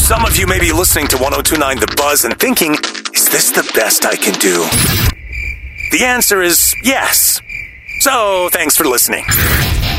Some of you may be listening to 102.9 The Buzz and thinking, is this the best I can do? The answer is yes. So, thanks for listening.